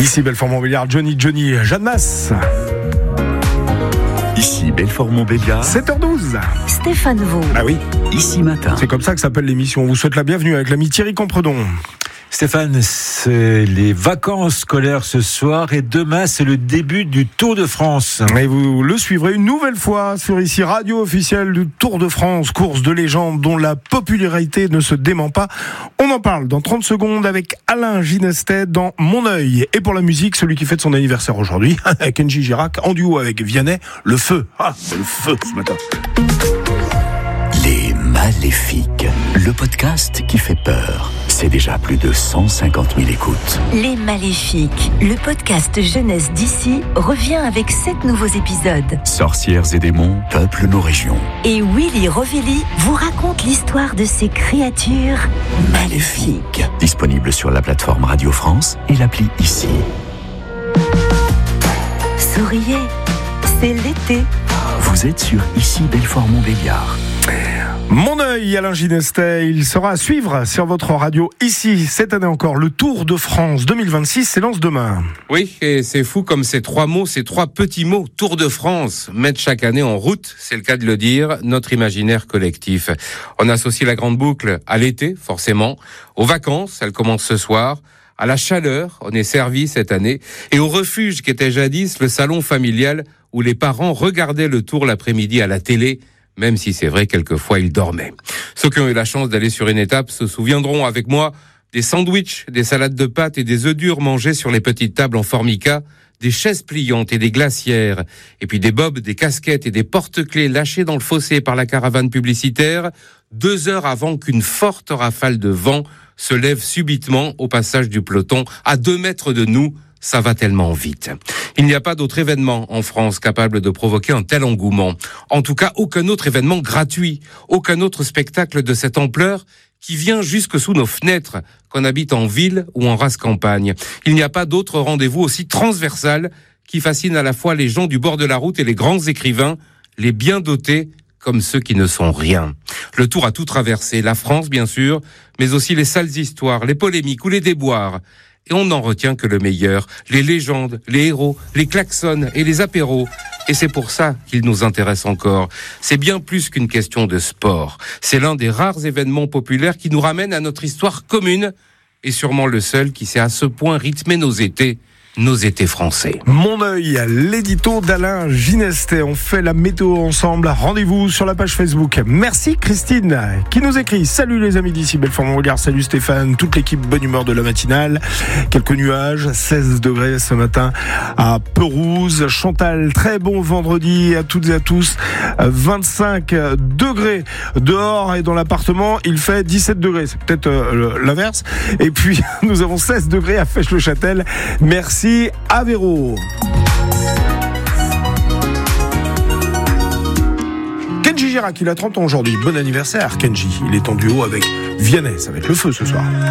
Ici Belfort-Montbéliard, Johnny, Jeanne Masse. Ici Belfort-Montbéliard. 7h12. Stéphane Vaux. Ah oui. Ici Matin. C'est comme ça que s'appelle l'émission. On vous souhaite la bienvenue avec l'ami Thierry Compredon. Stéphane, c'est les vacances scolaires ce soir et demain c'est le début du Tour de France. Et vous le suivrez une nouvelle fois sur ici radio officielle du Tour de France, course de légende dont la popularité ne se dément pas. On en parle dans 30 secondes avec Alain Ginestet dans Mon Œil. Et pour la musique, celui qui fête son anniversaire aujourd'hui, Kenji Girac en duo avec Vianney, Le Feu. Ah, c'est le feu ce matin. Les Maléfiques, le podcast qui fait peur. C'est déjà plus de 150 000 écoutes. Les Maléfiques, le podcast jeunesse d'ici, revient avec 7 nouveaux épisodes. Sorcières et démons peuplent nos régions. Et Willy Rovelli vous raconte l'histoire de ces créatures maléfiques. Disponible sur la plateforme Radio France et l'appli Ici. Souriez, c'est l'été. Vous êtes sur Ici Belfort-Montbéliard. Mon Œil, Alain Ginestet, il sera à suivre sur votre radio ici, cette année encore. Le Tour de France 2026 s'élance demain. Oui, et c'est fou comme ces trois mots, ces trois petits mots, Tour de France, mettent chaque année en route, c'est le cas de le dire, notre imaginaire collectif. On associe la grande boucle à l'été, forcément, aux vacances, elles commencent ce soir, à la chaleur, on est servi cette année, et au refuge qui était jadis le salon familial où les parents regardaient le Tour l'après-midi à la télé, même si c'est vrai, quelquefois, ils dormaient. Ceux qui ont eu la chance d'aller sur une étape se souviendront avec moi des sandwichs, des salades de pâtes et des œufs durs mangés sur les petites tables en formica, des chaises pliantes et des glacières, et puis des bobs, des casquettes et des porte-clés lâchés dans le fossé par la caravane publicitaire, 2 heures avant qu'une forte rafale de vent se lève subitement au passage du peloton, à 2 mètres de nous. Ça va tellement vite. Il n'y a pas d'autre événement en France capable de provoquer un tel engouement. En tout cas, aucun autre événement gratuit, aucun autre spectacle de cette ampleur qui vient jusque sous nos fenêtres, qu'on habite en ville ou en race campagne. Il n'y a pas d'autre rendez-vous aussi transversal qui fascine à la fois les gens du bord de la route et les grands écrivains, les bien dotés comme ceux qui ne sont rien. Le Tour a tout traversé, la France bien sûr, mais aussi les sales histoires, les polémiques ou les déboires. Et on n'en retient que le meilleur, les légendes, les héros, les klaxons et les apéros. Et c'est pour ça qu'il nous intéresse encore. C'est bien plus qu'une question de sport. C'est l'un des rares événements populaires qui nous ramène à notre histoire commune et sûrement le seul qui sait à ce point rythmer nos étés français. Mon Œil, l'édito d'Alain Ginestet. On fait la météo ensemble. Rendez-vous sur la page Facebook. Merci Christine qui nous écrit: salut les amis d'ici Belfort-Montbéliard, salut Stéphane, toute l'équipe, bonne humeur de la matinale. Quelques nuages, 16 degrés ce matin à Perouse. Chantal, très bon vendredi à toutes et à tous. 25 degrés dehors et dans l'appartement, il fait 17 degrés. C'est peut-être l'inverse. Et puis, nous avons 16 degrés à Fèche-le-Châtel. Merci à Véro. Kenji Girac, il a 30 ans aujourd'hui. Bon anniversaire Kenji. Il est en duo avec Vianney. Ça va être le feu ce soir.